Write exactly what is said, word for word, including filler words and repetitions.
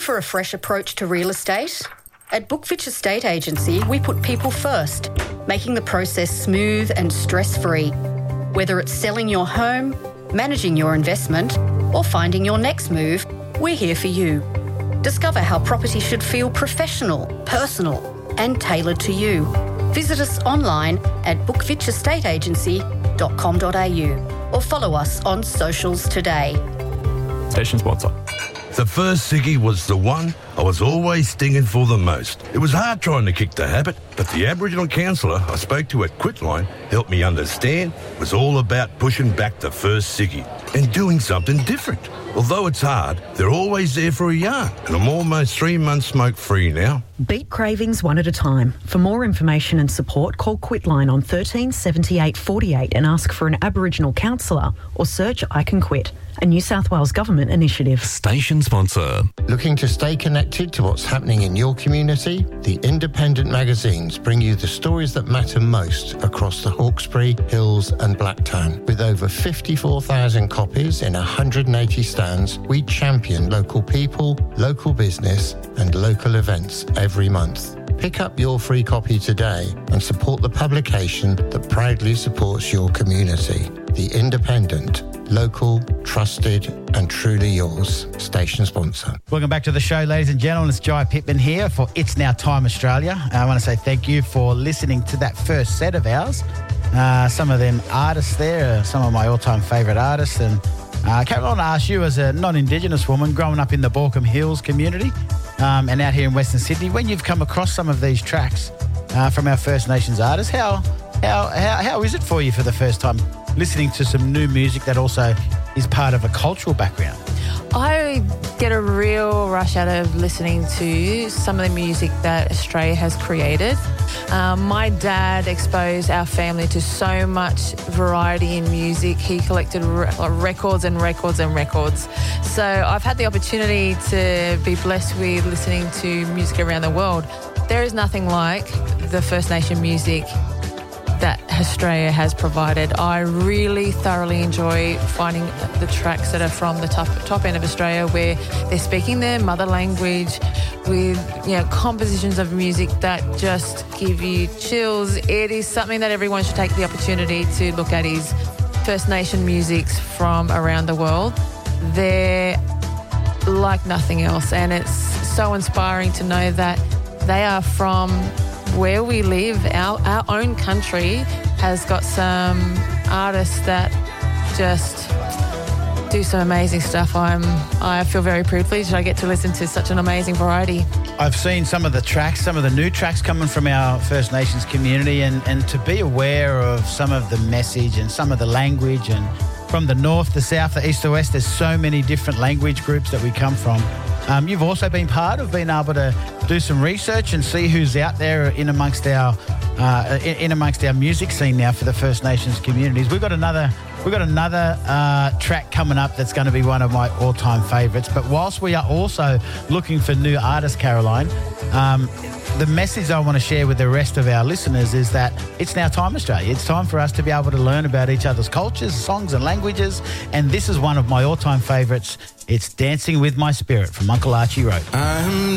for a fresh approach to real estate? At Bookfitch Estate Agency, we put people first, making the process smooth and stress-free. Whether it's selling your home, managing your investment, or finding your next move, we're here for you. Discover how property should feel professional, personal, and tailored to you. Visit us online at bookfitch estate agency dot com dot a u or follow us on socials today. Station sponsor. The first ciggy was the one I was always stinging for the most. It was hard trying to kick the habit, but the Aboriginal counsellor I spoke to at Quitline helped me understand it was all about pushing back the first ciggy and doing something different. Although it's hard, they're always there for a yarn, and I'm almost three months smoke-free now. Beat cravings one at a time. For more information and support, call Quitline on thirteen seventy-eight forty-eight and ask for an Aboriginal counsellor, or search I Can Quit, a New South Wales Government initiative. Station sponsor. Looking to stay connected to what's happening in your community? The independent magazines bring you the stories that matter most across the Hawkesbury, Hills and Blacktown. With over fifty-four thousand copies in one hundred eighty stands, we champion local people, local business and local events every month. Pick up your free copy today and support the publication that proudly supports your community. The Independent. Local, trusted and truly yours. Station sponsor. Welcome back to the show, ladies and gentlemen. It's Jai Pittman here for It's Now Time Australia. I want to say thank you for listening to that first set of ours. Uh, some of them artists there, are some of my all-time favourite artists. And uh, Caroline, I ask you, as a non-Indigenous woman growing up in the Baulkham Hills community um, and out here in Western Sydney, when you've come across some of these tracks uh, from our First Nations artists, how, how, how, how is it for you for the first time listening to some new music that also is part of a cultural background? I get a real rush out of listening to some of the music that Australia has created. Um, my dad exposed our family to so much variety in music. He collected re- records and records and records. So I've had the opportunity to be blessed with listening to music around the world. There is nothing like the First Nation music that Australia has provided. I really thoroughly enjoy finding the tracks that are from the top, top end of Australia where they're speaking their mother language with, you know, compositions of music that just give you chills. It is something that everyone should take the opportunity to look at, is First Nation musics from around the world. They're like nothing else, and it's so inspiring to know that they are from where we live. Our, our own country has got some artists that just do some amazing stuff. I'm, I feel very privileged. I get to listen to such an amazing variety. I've seen some of the tracks, some of the new tracks coming from our First Nations community, and, and to be aware of some of the message and some of the language, and from the north, the south, the east, the west, there's so many different language groups that we come from. Um, you've also been part of being able to do some research and see who's out there in amongst our uh, in, in amongst our music scene now for the First Nations communities. We've got another we've got another uh, track coming up that's going to be one of my all-time favourites. But whilst we are also looking for new artists, Caroline, um, the message I want to share with the rest of our listeners is that it's now time, Australia. It's time for us to be able to learn about each other's cultures, songs and languages. And this is one of my all-time favourites. It's Dancing With My Spirit from Uncle Archie Road. I'm